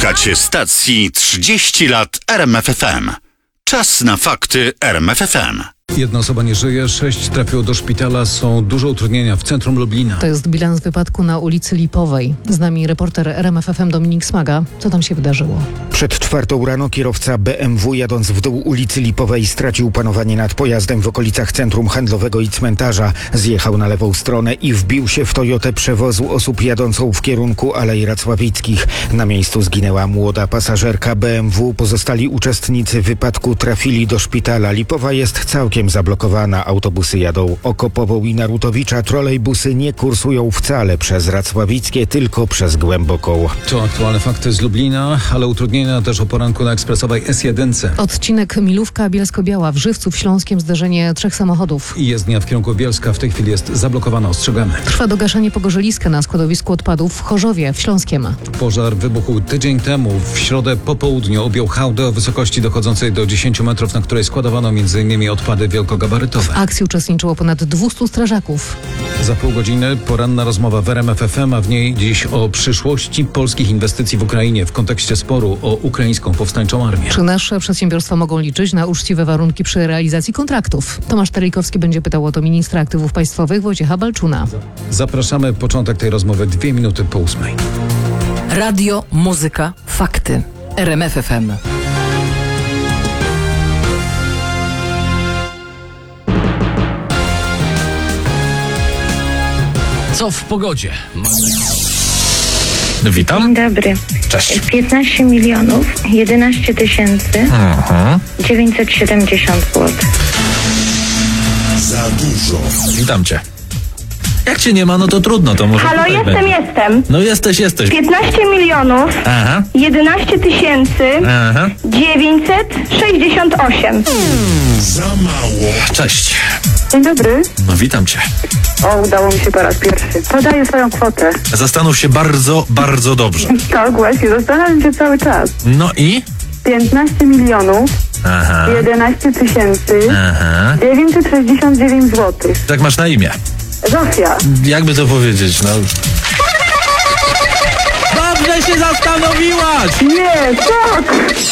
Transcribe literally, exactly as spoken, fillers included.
Słuchacie stacji trzydzieści lat R M F F M. Czas na fakty R M F F M. Jedna osoba nie żyje, sześć trafiło do szpitala, są duże utrudnienia w centrum Lublina. To jest bilans wypadku na ulicy Lipowej. Z nami reporter R M F F M Dominik Smaga. Co tam się wydarzyło? Przed czwartą rano kierowca B M W jadąc w dół ulicy Lipowej stracił panowanie nad pojazdem w okolicach centrum handlowego i cmentarza. Zjechał na lewą stronę i wbił się w Toyotę przewozu osób jadącą w kierunku Alei Racławickich. Na miejscu zginęła młoda pasażerka B M W. Pozostali uczestnicy wypadku trafili do szpitala. Lipowa jest całkiem zablokowana. Autobusy jadą Okopową i Narutowicza. Trolejbusy nie kursują wcale przez Racławickie, tylko przez Głęboką. To aktualne fakty z Lublina, ale utrudnienia też o poranku na ekspresowej S jeden. Odcinek Milówka-Bielsko-Biała w Żywcu w Śląskiem zderzenie trzech samochodów. I jezdnia w kierunku Bielska w tej chwili jest zablokowana, ostrzegamy. Trwa dogaszanie pogorzeliska na składowisku odpadów w Chorzowie w Śląskiem. Pożar wybuchł tydzień temu. W środę po południu objął hałdę o wysokości dochodzącej do dziesięciu metrów, na której składowano m.in. odpady wielkogabarytowe. W akcji uczestniczyło ponad dwieście strażaków. Za pół godziny poranna rozmowa w R M F F M, a w niej dziś o przyszłości polskich inwestycji w Ukrainie w kontekście sporu o ukraińską powstańczą armię. Czy nasze przedsiębiorstwa mogą liczyć na uczciwe warunki przy realizacji kontraktów? Tomasz Teryjkowski będzie pytał o to ministra aktywów państwowych Wojciecha Balczuna. Zapraszamy, początek tej rozmowy dwie minuty po ósmej. Radio, muzyka, fakty. R M F F M. Co w pogodzie? Witam. Dzień dobry. Cześć. piętnaście milionów jedenaście tysięcy dziewięćset siedemdziesiąt złotych. Za dużo. Witam cię. Jak cię nie ma, no to trudno, to może Halo, tutaj jestem, będzie. jestem. No jesteś, jesteś. piętnaście milionów Aha, jedenaście tysięcy aha. dziewięćset sześćdziesiąt osiem. Za mało. Cześć. Dzień dobry. No witam cię. O, udało mi się po raz pierwszy. Podaję swoją kwotę. Zastanów się bardzo, bardzo dobrze. Tak, właśnie, zastanawiam się cały czas. No i? piętnaście milionów Aha, jedenaście tysięcy aha. dziewięćset sześćdziesiąt dziewięć złotych. Jak masz na imię? Zofia. Jakby to powiedzieć, no... Dobrze się zastanowiłaś! Nie, tak!